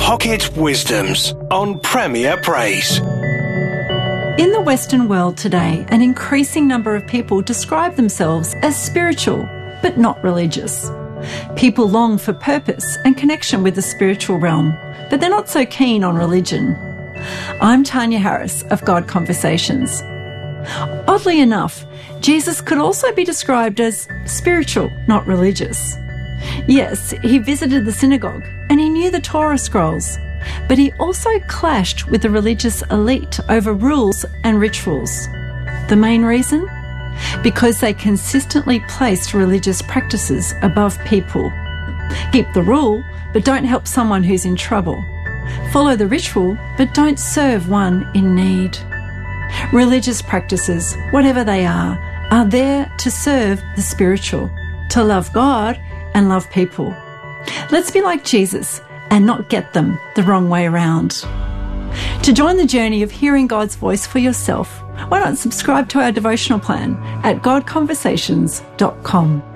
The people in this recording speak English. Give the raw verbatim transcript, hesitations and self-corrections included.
Pocket Wisdoms on Premier Praise. In the Western world today, an increasing number of people describe themselves as spiritual, but not religious. People long for purpose and connection with the spiritual realm, but they're not so keen on religion. I'm Tanya Harris of God Conversations. Oddly enough, Jesus could also be described as spiritual, not religious. Yes, he visited the synagogue and he knew the Torah scrolls, but he also clashed with the religious elite over rules and rituals. The main reason? Because they consistently placed religious practices above people. Keep the rule, but don't help someone who's in trouble. Follow the ritual, but don't serve one in need. Religious practices, whatever they are, are there to serve the spiritual, to love God and love people. Let's be like Jesus and not get them the wrong way around. To join the journey of hearing God's voice for yourself, why not subscribe to our devotional plan at god conversations dot com.